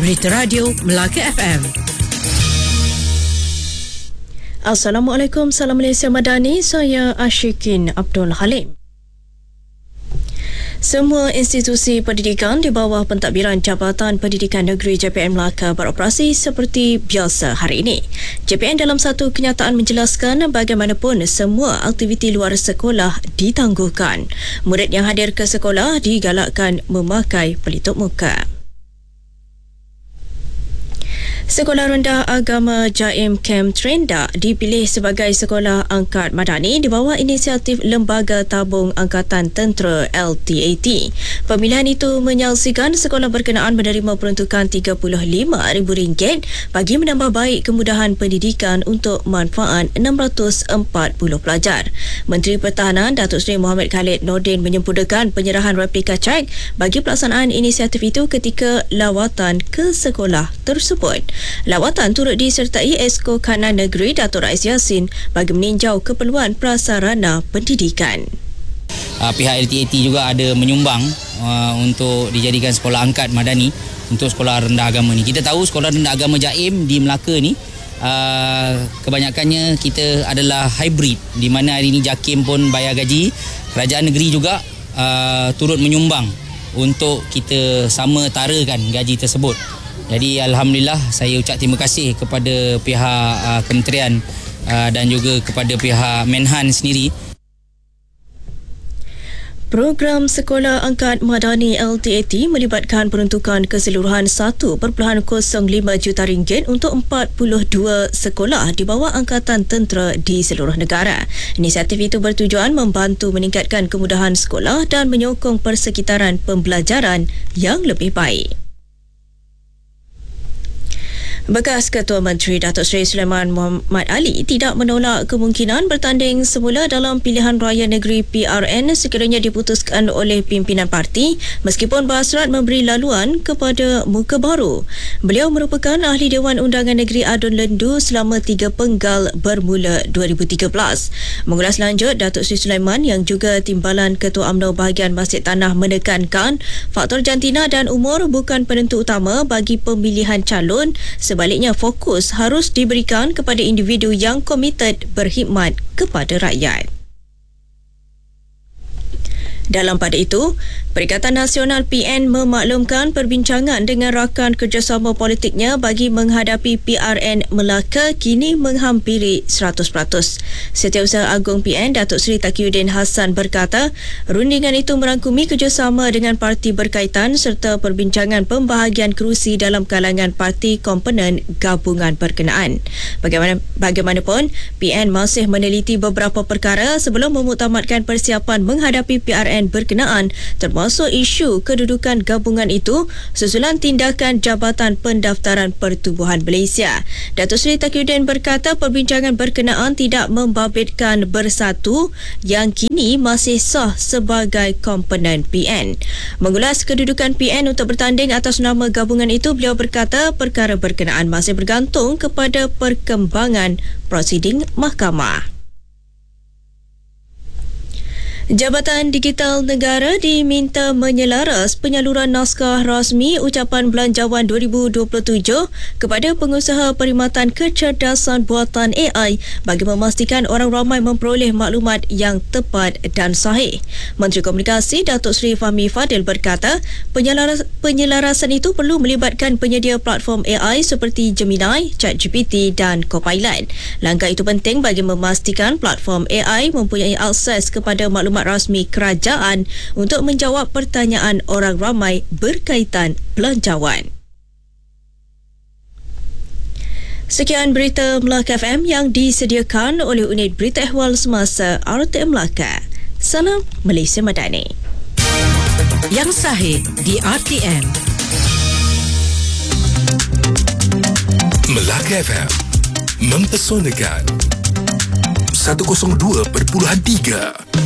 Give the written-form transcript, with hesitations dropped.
Berita Radio Melaka FM. Assalamualaikum, salam Malaysia Madani. Saya Ashikin Abdul Halim. Semua institusi pendidikan di bawah pentadbiran Jabatan Pendidikan Negeri JPN Melaka beroperasi seperti biasa hari ini. JPN dalam satu kenyataan menjelaskan bagaimanapun semua aktiviti luar sekolah ditangguhkan. Murid yang hadir ke sekolah digalakkan memakai pelitup muka. Sekolah Rendah Agama Jaim Camp Trenda dipilih sebagai sekolah angkat madani di bawah inisiatif Lembaga Tabung Angkatan Tentera LTAT. Pemilihan itu menyaksikan sekolah berkenaan menerima peruntukan RM35,000 bagi menambah baik kemudahan pendidikan untuk manfaat 640 pelajar. Menteri Pertahanan Datuk Seri Mohamed Khalid Nordin menyempurnakan penyerahan replika cek bagi pelaksanaan inisiatif itu ketika lawatan ke sekolah tersebut. Lawatan turut disertai Esko Kanan Negeri Datuk Rais Yassin bagi meninjau keperluan prasarana pendidikan. Pihak LTAT juga ada menyumbang untuk dijadikan sekolah angkat madani untuk sekolah rendah agama ni. Kita tahu sekolah rendah agama Jaim di Melaka ni kebanyakannya kita adalah hybrid, di mana hari ini JAKIM pun bayar gaji, kerajaan negeri juga turut menyumbang untuk kita sama tarakan gaji tersebut. Jadi alhamdulillah saya ucap terima kasih kepada pihak kementerian dan juga kepada pihak Menhan sendiri. Program Sekolah Angkat Madani LTAT melibatkan peruntukan keseluruhan RM1.05 juta untuk 42 sekolah di bawah Angkatan Tentera di seluruh negara. Inisiatif itu bertujuan membantu meningkatkan kemudahan sekolah dan menyokong persekitaran pembelajaran yang lebih baik. Bekas Ketua Menteri Datuk Seri Sulaiman Muhammad Ali tidak menolak kemungkinan bertanding semula dalam pilihan raya negeri PRN sekiranya diputuskan oleh pimpinan parti meskipun Basrat memberi laluan kepada muka baru. Beliau merupakan Ahli Dewan Undangan Negeri Adun Lendu selama 3 penggal bermula 2013. Mengulas lanjut, Datuk Seri Sulaiman yang juga Timbalan Ketua UMNO bahagian Masjid Tanah menekankan faktor jantina dan umur bukan penentu utama bagi pemilihan calon. Sebaliknya, fokus harus diberikan kepada individu yang komited berkhidmat kepada rakyat. Dalam pada itu, Perikatan Nasional PN memaklumkan perbincangan dengan rakan kerjasama politiknya bagi menghadapi PRN Melaka kini menghampiri 100%. Setiausaha Agung PN Datuk Seri Taqiyuddin Hassan berkata, rundingan itu merangkumi kerjasama dengan parti berkaitan serta perbincangan pembahagian kerusi dalam kalangan parti komponen gabungan berkenaan. Bagaimanapun, PN masih meneliti beberapa perkara sebelum memuktamadkan persiapan menghadapi PRN berkenaan, termasuk isu kedudukan gabungan itu susulan tindakan Jabatan Pendaftaran Pertubuhan Malaysia. Datuk Seri Taqiyuddin berkata perbincangan berkenaan tidak membabitkan Bersatu yang kini masih sah sebagai komponen PN. Mengulas kedudukan PN untuk bertanding atas nama gabungan itu, beliau berkata perkara berkenaan masih bergantung kepada perkembangan prosiding mahkamah. Jabatan Digital Negara diminta menyelaras penyaluran naskah rasmi ucapan belanjawan 2027 kepada pengusaha perkhidmatan kecerdasan buatan AI bagi memastikan orang ramai memperoleh maklumat yang tepat dan sahih. Menteri Komunikasi Datuk Seri Fahmi Fadil berkata, penyelarasan itu perlu melibatkan penyedia platform AI seperti Gemini, ChatGPT dan Copilot. Langkah itu penting bagi memastikan platform AI mempunyai akses kepada maklumat rasmi kerajaan untuk menjawab pertanyaan orang ramai berkaitan belanjawan. Sekian berita Melaka FM yang disediakan oleh Unit Berita Ehwal Semasa RTM Melaka. Salam Malaysia Madani. Yang sahih di RTM. Melaka FM mempesonakan 102.3